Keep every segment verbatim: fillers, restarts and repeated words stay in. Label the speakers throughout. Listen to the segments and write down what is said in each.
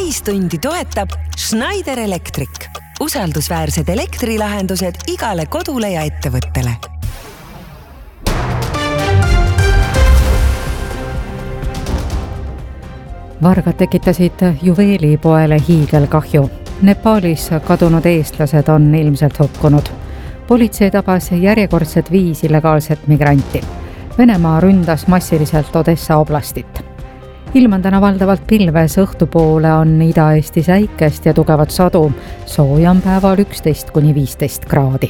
Speaker 1: täistundi toetab Schneider Electric. Usaldusväärsed elektrilahendused igale kodule ja ettevõttele.
Speaker 2: Vargad tekitasid juveelipoele hiigelkahju. Nepaalis kadunud eestlased on ilmselt hukkunud. Politsei tabas järjekordset viis illegaalset migranti. Venemaa ründas massiliselt Odessa oblastit. Ilm on täna valdavalt pilves, õhtupoole on Ida-Eesti säikest ja tugevat sadu. Sooja on päeval üksteist kuni viisteist kraadi.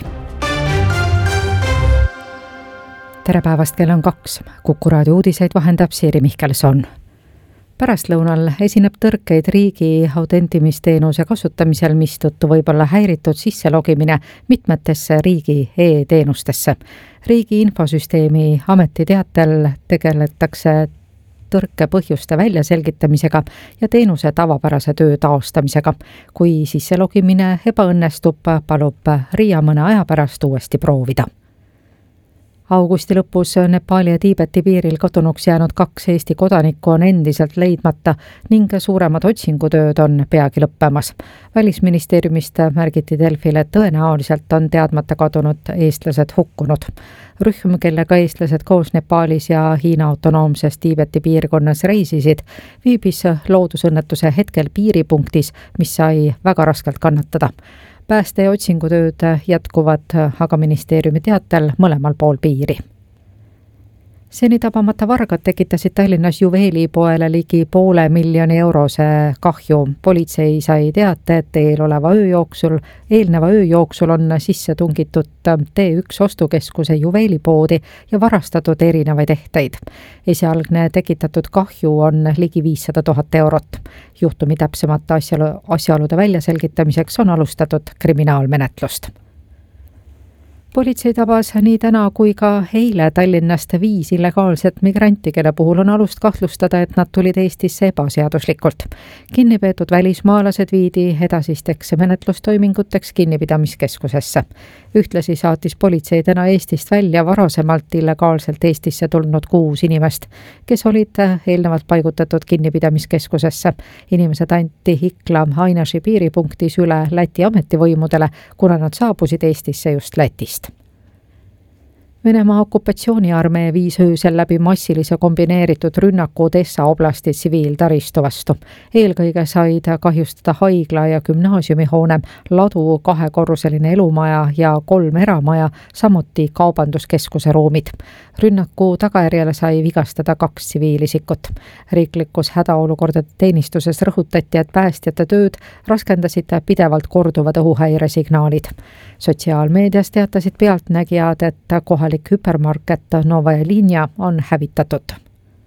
Speaker 2: Tere päevast, kell on kaks. Kuku raadio uudiseid vahendab Siiri Mihkelson. Pärastlõunal esineb tõrkeid riigi autentimisteenuse kasutamisel, mistõttu võib olla häiritud sisselogimine mitmetesse riigi e-teenustesse. Riigi infosüsteemi ametiteatel tegeletakse tõrke põhjuste väljaselgitamisega ja teenuse tavapärase töö taastamisega. Kui sisselogimine ebaõnnestub, palub Riia mõne aja pärast uuesti proovida. Augusti lõpus Nepaali ja Tiibeti piiril kadunuks jäänud kaks Eesti kodanikku on endiselt leidmata ning suuremad otsingutööd on peagi lõppemas. Välisministeeriumist märgiti Delfile, et tõenäoliselt on teadmata kadunud eestlased hukkunud. Rühm, kellega eestlased koos Nepaalis ja Hiina autonoomses Tiibeti piirkonnas reisisid, viibis loodusõnnetuse hetkel piiripunktis, mis sai väga raskelt kannatada. Pääste ja otsingutööd jätkuvad aga ministeeriumi teatel mõlemal pool piiri. Seni tabamata vargad tekitasid Tallinnas juveelipoele ligi poole miljoni eurose kahju. Politsei sai teate, et eeloleva öö jooksul, eelneva öö jooksul on sisse tungitud T üks ostukeskuse juveelipoodi ja varastatud erinevaid ehteid. Esialgne tekitatud kahju on ligi viissada tuhat eurot. Juhtumi täpsemate asjalu, asjalude väljaselgitamiseks on alustatud kriminaalmenetlust. Politsei tabas nii täna kui ka eile Tallinnast viis illegaalset migranti, kelle puhul on alust kahtlustada, et nad tulid Eestisse ebaseaduslikult. Kinnipeetud välismaalased viidi edasisteks menetlustoiminguteks kinnipidamiskeskusesse. Ühtlasi saatis politsei täna Eestist välja varasemalt illegaalselt Eestisse tulnud kuus inimest, kes olid eelnevalt paigutatud kinnipidamiskeskusesse. Inimesed anti Ikla Ainaši piiripunktis üle Läti ametivõimudele, kuna nad saabusid Eestisse just Lätist. Venemaa okupatsiooniarmee viis öösel läbi massilise kombineeritud rünnaku Odessa oblasti tsiviiltaristu vastu. Eelkõige said kahjustada haigla ja gümnaasiumihoone, ladu, kahekorruseline elumaja ja kolm eramaja, samuti kaubanduskeskuse ruumid. Rünnaku tagajärjel sai vigastada kaks tsiviilisikut. Riiklikus hädaolukordade teenistuses rõhutati, et päästjate tööd raskendasid pidevalt korduvad õhuhäiresignaalid. Sotsiaalmeedias teatasid pealtnägijad, et kohalik hüpermarket Novaja Linja on hävitatud.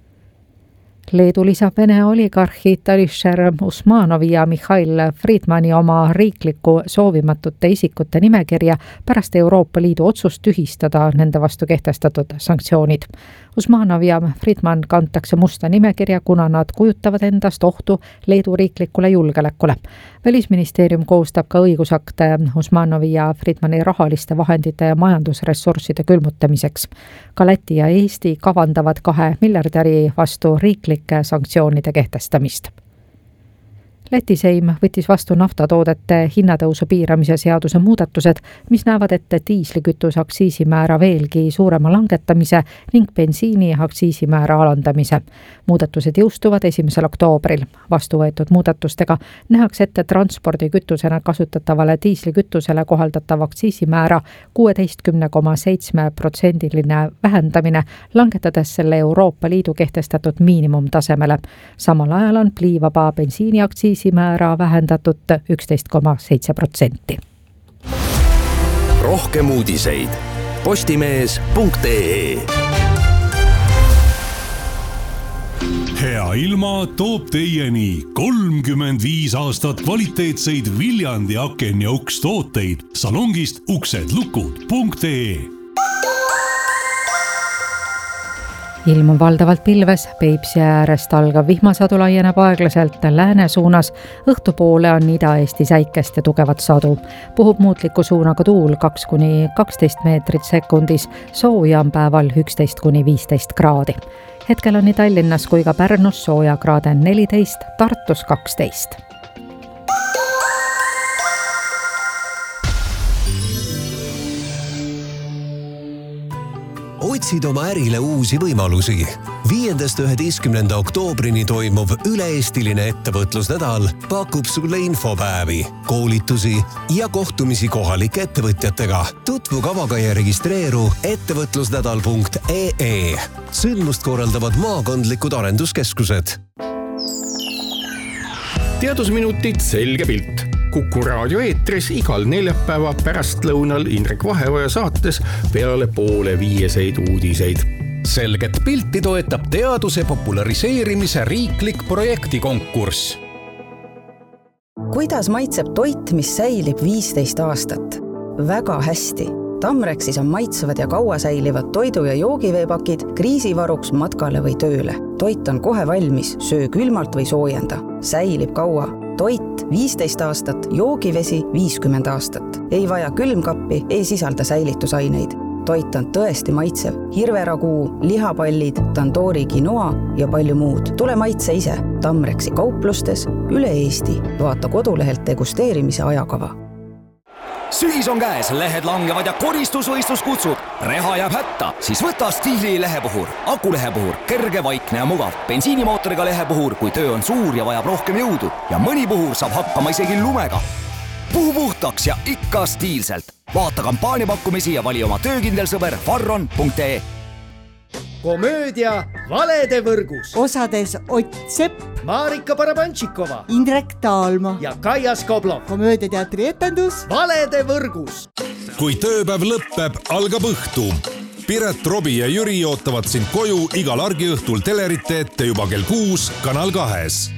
Speaker 2: Leedu lisab Vene oligarhid Alisher Usmanovi ja Mihhail Friedmani oma riikliku soovimatute isikute nimekirja pärast Euroopa Liidu otsust tühistada nende vastu kehtestatud sanktsioonid. Usmanov ja Friedman kantakse musta nimekirja, kuna nad kujutavad endast ohtu Leedu riiklikule julgeolekule. Välisministeerium koostab ka õigusakte Usmanovi ja Friedmani rahaliste vahendite ja majandusressursside külmutamiseks. Ka Läti ja Eesti kavandavad kahe miljardäri vastu riiklike sanktsioonide kehtestamist. Läti Seim võttis vastu naftatoodete hinnatõusu piiramise seaduse muudatused, mis näevad ette diislikütuse aktsiisimäära veelgi suurema langetamise ning bensiini aktsiisimäära alandamise. Muudatused jõustuvad esimesel oktoobril. Vastu võetud muudatustega nähakse ette transpordikütusena kasutatavale diislikütusele kohaldatav aktsiisimäära kuusteist koma seitse protsendiline vähendamine, langetades selle Euroopa Liidu kehtestatud miinimumtasemele. Samal ajal on pliivaba bensiini aktsiisi määra vähendatud üksteist koma seitse protsenti.
Speaker 3: Rohkem uudiseid postimees punkt ee.
Speaker 4: Hea ilma toob teieni kolmkümmend viis aastat kvaliteetseid Viljandi aken ja uks tooteid salongist uksedlukud punkt ee.
Speaker 2: Ilm on valdavalt pilves, Peipsi äärest algav vihmasadu laieneb aeglaselt lääne suunas, õhtupoole on Ida-Eesti säikest ja tugevat sadu. Puhub muutliku suunaga tuul kaks kuni kaksteist meetrit sekundis, sooja on päeval üksteist kuni viisteist kraadi. Hetkel on nii Tallinnas kui ka Pärnus sooja kraade neliteist, Tartus kaksteist.
Speaker 5: otsid oma ärile uusi võimalusi. viiendast üheteistkümnenda oktoobrini toimuv üle-eestiline ettevõtlusnädal pakub sulle infopäevi, koolitusi ja kohtumisi kohalike ettevõtjatega. Tutvu kavaga ja registreeru ettevõtlusnädal punkt ee. Sündmust korraldavad maakondlikud arenduskeskused.
Speaker 6: Teadusminutid selge pilt. Kuku raadio eetris igal neljapäeva pärastlõunal Indrek Vaheoja saates peale poole viieseid uudiseid.
Speaker 3: Selget pilti toetab teaduse populariseerimise riiklik projektikonkurss.
Speaker 7: Kuidas maitseb toit, mis säilib viisteist aastat? Väga hästi. Tamrexis on maitsevad ja kaua säilivad toidu- ja joogiveepakid kriisivaruks matkale või tööle. Toit on kohe valmis, söö külmalt või soojenda. Säilib kaua. Toit viisteist aastat, joogivesi viiskümmend aastat. Ei vaja külmkappi, ei sisalda säilitusaineid. Toit on tõesti maitsev. Hirveraguu, lihapallid, tandoori quinoa ja palju muud. Tule maitse ise. Tamrexi kauplustes üle Eesti. Vaata kodulehelt degusteerimise ajakava.
Speaker 8: Sügis on käes, lehed langevad ja koristusvõistlus kutsub. Reha jääb hätta, siis võta Stiili lehepuhur. Akulehepuhur, kerge, vaikne ja mugav. Bensiinimootoriga lehepuhur, kui töö on suur ja vajab rohkem jõudu. Ja mõni puhur saab hakkama isegi lumega. Puhu puhtaks ja ikka stiilselt. Vaata kampaaniapakkumisi ja vali oma töökindel sõber farron punkt ee.
Speaker 9: Komöödia Valede võrgus.
Speaker 10: Osades Ott Sepp,
Speaker 9: Marika Barabantšikova,
Speaker 10: Indrek Taalma
Speaker 9: ja Kaia Skoblov.
Speaker 10: Komöödiateatri etendus
Speaker 9: Valede võrgus.
Speaker 4: Kui tööpäev lõppeb, algab õhtu. Piret, Robi ja Jüri ootavad sind koju igal argiõhtul telerite ette juba kell kuus Kanal kahes.